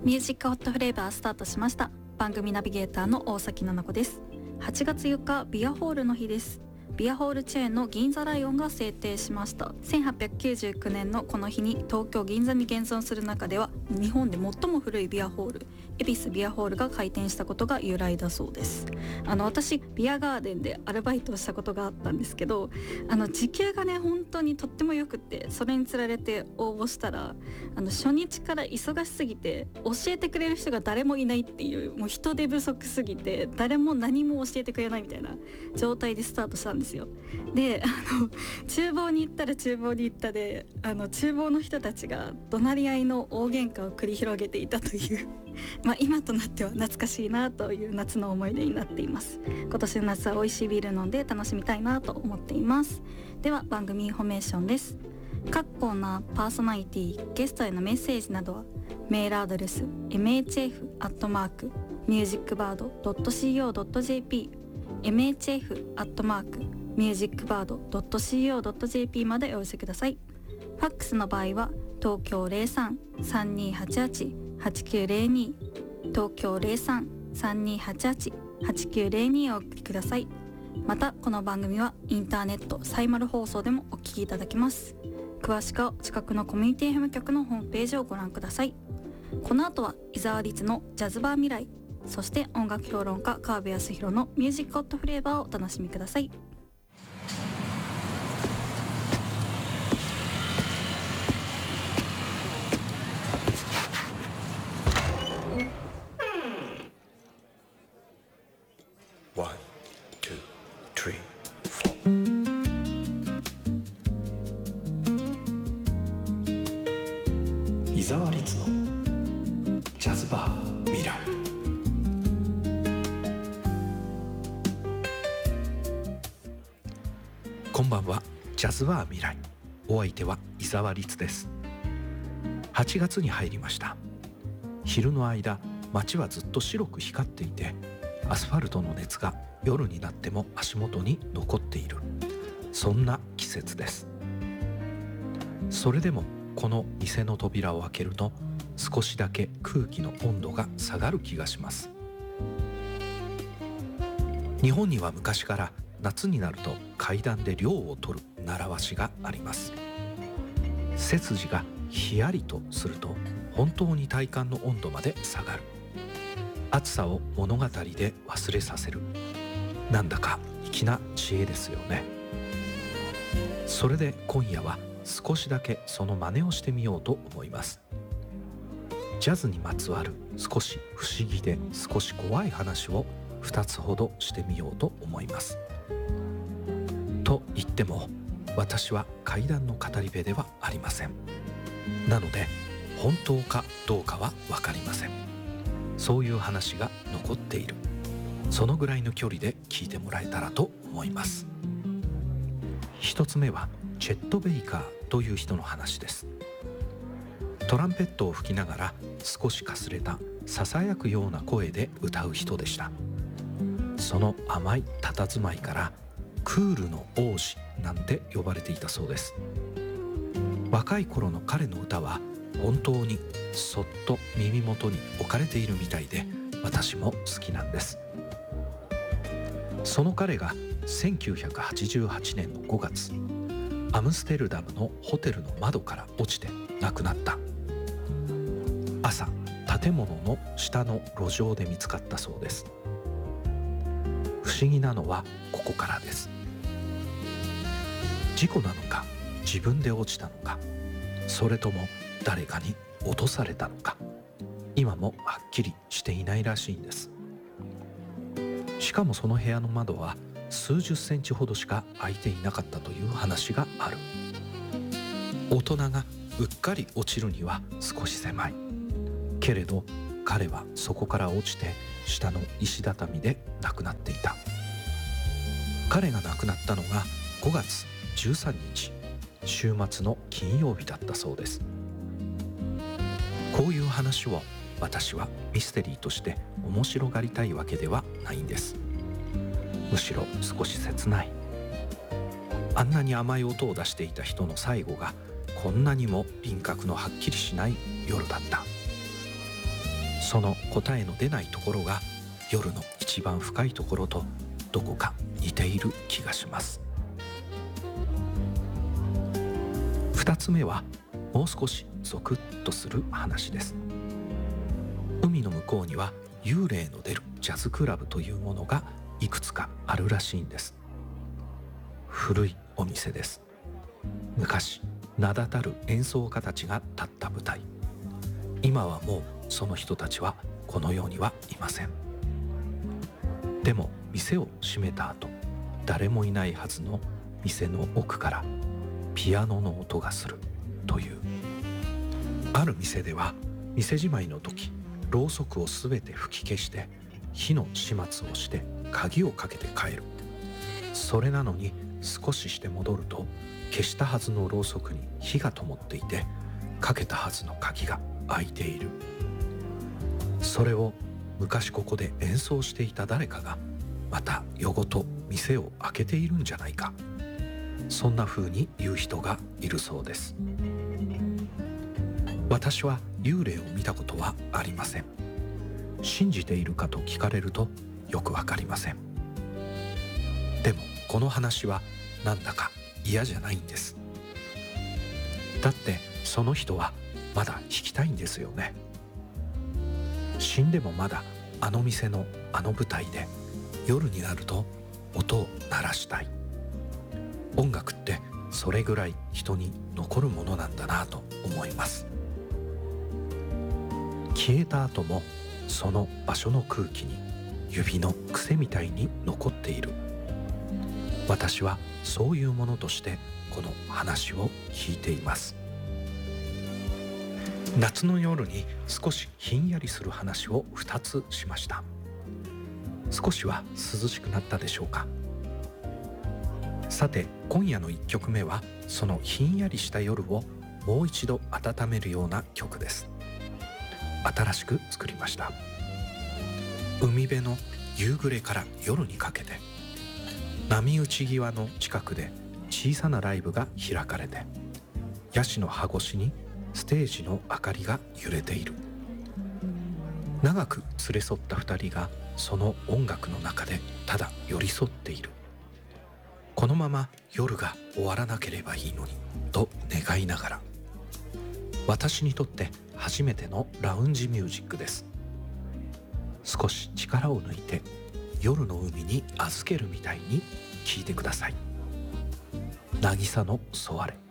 ミュージックホットフレーバースタートしました。番組ナビゲーターの大崎奈々子です。8月4日ビアホールの日です。ビアホールチェーンの銀座ライオンが制定しました。1899年のこの日に東京銀座に現存する中では日本で最も古いビアホール、恵比寿ビアホールが開店したことが由来だそうです。私ビアガーデンでアルバイトをしたことがあったんですけど、時給がね本当にとってもよくって、それにつられて応募したら初日から忙しすぎて教えてくれる人が誰もいないっていう、もう人手不足すぎて誰も何も教えてくれないみたいな状態でスタートしたんですよ。で厨房に行ったら厨房に行ったで厨房の人たちが怒鳴り合いの大喧嘩を繰り広げていたという今となっては懐かしいなという夏の思い出になっています。今年の夏は美味しいビール飲んで楽しみたいなと思っています。では番組インフォメーションです。各コーナー、パーソナリティ、ゲストへのメッセージなどはメールアドレス mhf@musicbird.co.jp mhf@musicbird.co.jp までお寄せください。ファックスの場合は東京 03-3288-8902 東京 03-3288-8902 をお送りください。またこの番組はインターネットサイマル放送でもお聞きいただけます。詳しくは近くのコミュニティ FM 局のホームページをご覧ください。この後は伊沢律のジャズバー未来、そして音楽評論家川辺康弘のミュージックホットフレーバーをお楽しみください。 伊沢律のジャズバー未来。こんばんは。ジャズバー未来、お相手は伊沢律です。8月に入りました。昼の間、街はずっと白く光っていて、アスファルトの熱が夜になっても足元に残っている、そんな季節です。それでもこの店の扉を開けると少しだけ空気の温度が下がる気がします。日本には昔から夏になると階段で涼を取る習わしがあります。背筋がヒヤリとすると本当に体感の温度まで下がる。暑さを物語で忘れさせる、なんだか粋な知恵ですよね。それで今夜は少しだけその真似をしてみようと思います。ジャズにまつわる少し不思議で少し怖い話を2つほどしてみようと思います。と言っても私は怪談の語り部ではありません。なので本当かどうかは分かりません。そういう話が残っている、そのぐらいの距離で聞いてもらえたらと思います。一つ目はチェット・ベイカーという人の話です。トランペットを吹きながら少しかすれたささやくような声で歌う人でした。その甘い佇まいからクールの王子なんて呼ばれていたそうです。若い頃の彼の歌は本当にそっと耳元に置かれているみたいで、私も好きなんです。その彼が1988年の5月、アムステルダムのホテルの窓から落ちて亡くなった。朝、建物の下の路上で見つかったそうです。不思議なのはここからです。事故なのか、自分で落ちたのか、それとも誰かに落とされたのか、今もはっきりしていないらしいんです。しかもその部屋の窓は数十センチほどしか開いていなかったという話がある。大人がうっかり落ちるには少し狭いけれど、彼はそこから落ちて下の石畳で亡くなっていた。彼が亡くなったのが5月13日、週末の金曜日だったそうです。こういう話を私はミステリーとして面白がりたいわけではないんです。むしろ少し切ない。あんなに甘い音を出していた人の最後がこんなにも輪郭のはっきりしない夜だった。 その答えの出ないところが夜の一番深いところとどこか似ている気がします。2つ目はもう少しゾクッとする話です。海の向こうには幽霊の出るジャズクラブというものがいくつかあるらしいんです。古いお店です。昔名だたる演奏家たちが立った舞台。今はもうその人たちはこの世にはいません。でも店を閉めた後、誰もいないはずの店の奥からピアノの音がするという。ある店では店じまいの時、ろうそくをすべて吹き消して火の始末をして鍵をかけて帰る。それなのに少しして戻ると、消したはずのろうそくに火が灯っていて、かけたはずの鍵が開いている。それを昔ここで演奏していた誰かがまた夜ごと店を開けているんじゃないか、そんな風に言う人がいるそうです。私は幽霊を見たことはありません。信じているかと聞かれるとよくわかりません。でもこの話はなんだか嫌じゃないんです。だってその人はまだ弾きたいんですよね。死んでもまだあの店のあの舞台で夜になると音を鳴らしたい。音楽ってそれぐらい人に残るものなんだなと思います。消えた後もその場所の空気に指の癖みたいに残っている。私はそういうものとしてこの話を弾いています。夏の夜に少しひんやりする話を2つしました。少しは涼しくなったでしょうか。さて今夜の1曲目はそのひんやりした夜をもう一度温めるような曲です。新しく作りました。海辺の夕暮れから夜にかけて、波打ち際の近くで小さなライブが開かれて、ヤシの葉越しにステージの明かりが揺れている。長く連れ添った2人がその音楽の中でただ寄り添っている。このまま夜が終わらなければいいのにと願いながら。私にとって初めてのラウンジミュージックです。少し力を抜いて夜の海に預けるみたいに聴いてください。渚のソワレ。